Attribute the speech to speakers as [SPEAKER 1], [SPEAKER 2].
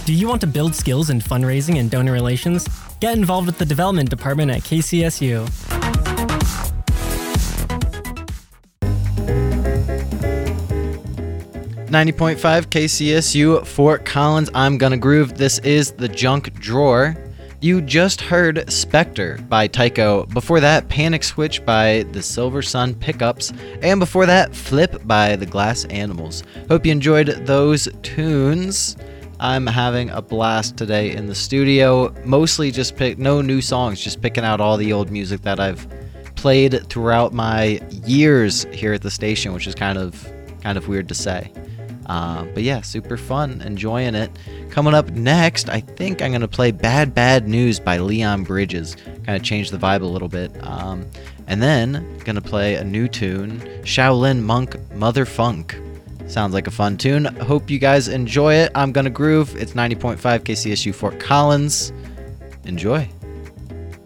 [SPEAKER 1] Do you want to build skills in fundraising and donor relations? Get involved with the development department at KCSU.
[SPEAKER 2] .5 KCSU Fort Collins. I'm Gonna Groove. This is the Junk Drawer. You just heard Spectre by Tycho. Before that, Panic Switch by the Silver Sun Pickups. And before that, Flip by the Glass Animals. Hope you enjoyed those tunes. I'm having a blast today in the studio. Mostly just no new songs, just picking out all the old music that I've played throughout my years here at the station, which is kind of weird to say. But yeah, super fun, enjoying it. Coming up next, I think I'm going to play Bad Bad News by Leon Bridges. Kind of change the vibe a little bit. And then, going to play a new tune, Shaolin Monk Mother Funk. Sounds like a fun tune. Hope you guys enjoy it. I'm Gonna Groove. It's 90.5 KCSU Fort Collins. Enjoy.